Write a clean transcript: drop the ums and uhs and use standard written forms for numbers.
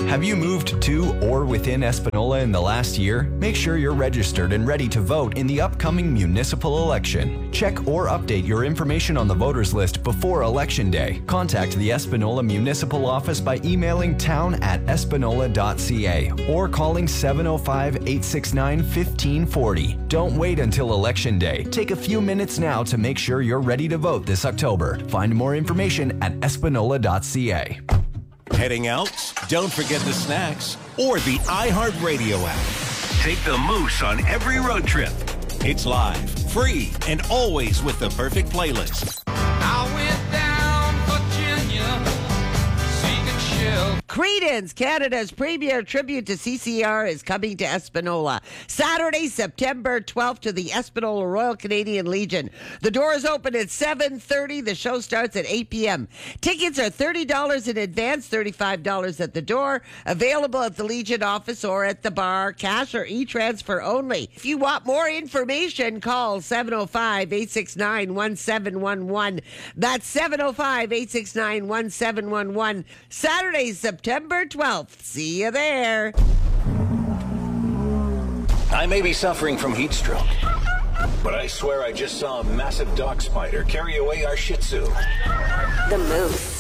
Have you moved to or within Espanola in the last year? Make sure you're registered and ready to vote in the upcoming municipal election. Check or update your information on the voters list before Election Day. Contact the Espanola Municipal Office by emailing town@espanola.ca or calling 705-869-1540. Don't wait until Election Day. Take a few minutes now to make sure you're ready to vote this October. Find more information at espanola.ca. Heading out? Don't forget the snacks or the iHeartRadio app. Take the Moose on every road trip. It's live, free, and always with the perfect playlist. I went down Virginia, seeking shelter. Creedence, Canada's premier tribute to CCR, is coming to Espanola Saturday, September 12th to the Espanola Royal Canadian Legion. The doors open at 7:30. The show starts at 8 p.m. Tickets are $30 in advance, $35 at the door. Available at the Legion office or at the bar. Cash or e-transfer only. If you want more information, call 705-869-1711. That's 705-869-1711. Saturday, September 12th. See you there. I may be suffering from heat stroke, but I swear I just saw a massive dog spider carry away our Shih Tzu. The Moose.